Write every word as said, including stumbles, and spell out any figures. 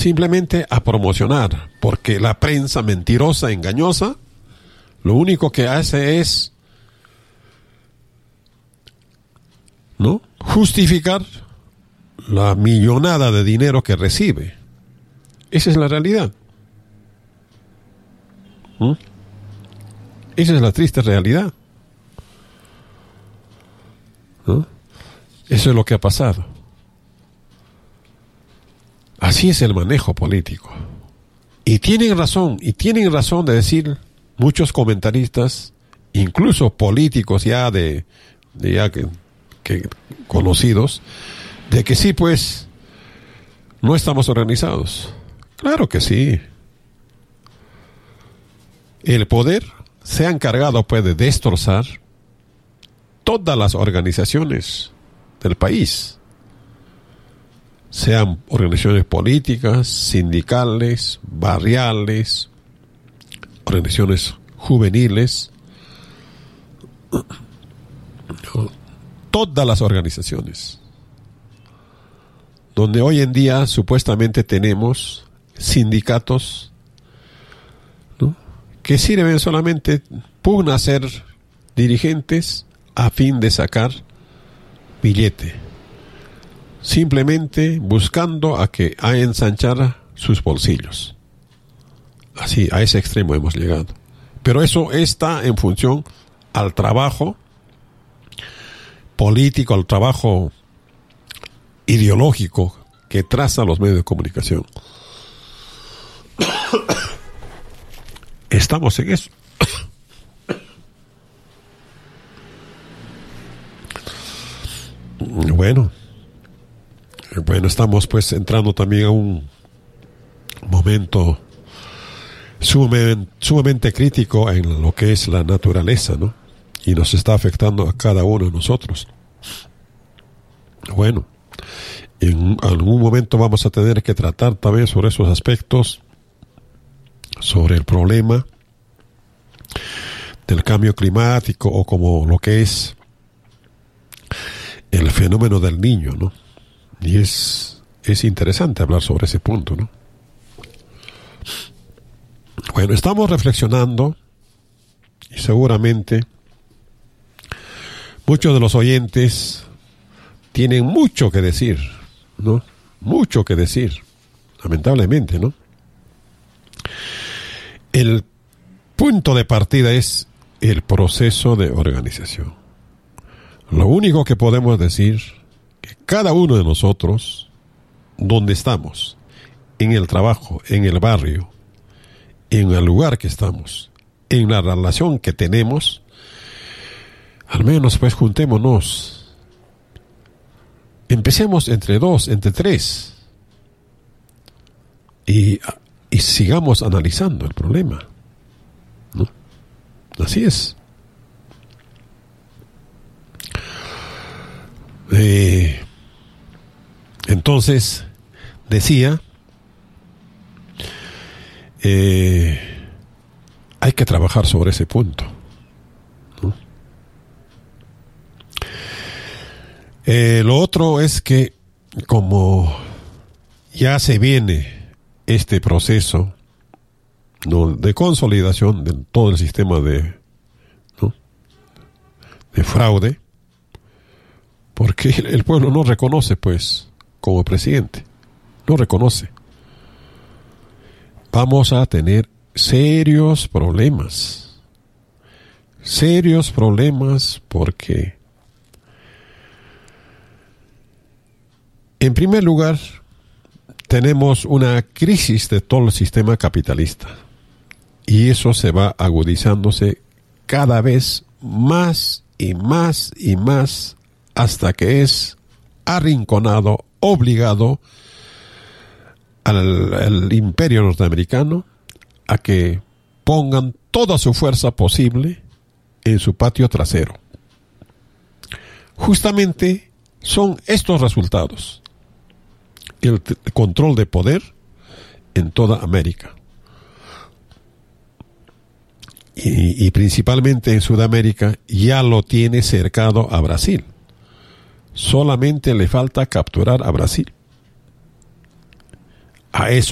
simplemente a promocionar, porque la prensa mentirosa, engañosa, lo único que hace es, ¿no?, justificar la millonada de dinero que recibe. Esa es la realidad. ¿Mm? Esa es la triste realidad. ¿No? Eso es lo que ha pasado. Así es el manejo político. Y tienen razón, y tienen razón de decir muchos comentaristas, incluso políticos ya de, de ya que, que conocidos, de que sí, pues, no estamos organizados. Claro que sí. El poder se ha encargado, pues, de destrozar todas las organizaciones del país, sean organizaciones políticas, sindicales, barriales, organizaciones juveniles, todas las organizaciones, donde hoy en día supuestamente tenemos sindicatos, ¿no?, que sirven solamente pugna ser dirigentes a fin de sacar billete, simplemente buscando a que a ensanchar sus bolsillos. Así, a ese extremo hemos llegado. Pero eso está en función al trabajo político, al trabajo ideológico que trazan los medios de comunicación. Estamos en eso. Bueno, bueno, estamos pues entrando también a un momento sumamente, sumamente crítico en lo que es la naturaleza, ¿no? Y nos está afectando a cada uno de nosotros. Bueno, en algún momento vamos a tener que tratar también sobre esos aspectos, sobre el problema del cambio climático, o como lo que es el fenómeno del niño, ¿no? Y es, es interesante hablar sobre ese punto, ¿no? Bueno, estamos reflexionando y seguramente muchos de los oyentes tienen mucho que decir, ¿no? Mucho que decir, lamentablemente, ¿no? El punto de partida es el proceso de organización. Lo único que podemos decir que cada uno de nosotros, donde estamos, en el trabajo, en el barrio, en el lugar que estamos, en la relación que tenemos, al menos pues juntémonos. Empecemos entre dos, entre tres, y, y sigamos analizando el problema, ¿no? Así es. Eh, entonces, decía, eh, hay que trabajar sobre ese punto, ¿no? Eh, lo otro es que, como ya se viene este proceso, ¿no?, de consolidación de todo el sistema de, ¿no?, de fraude, porque el pueblo no reconoce, pues, como presidente, no reconoce. Vamos a tener serios problemas, serios problemas, porque, en primer lugar, tenemos una crisis de todo el sistema capitalista, y eso se va agudizándose cada vez más y más y más, hasta que es arrinconado, obligado al, al imperio norteamericano a que pongan toda su fuerza posible en su patio trasero. Justamente son estos resultados: el t- control de poder en toda América, y, y principalmente en Sudamérica. Ya lo tiene cercado a Brasil. Solamente le falta capturar a Brasil. A eso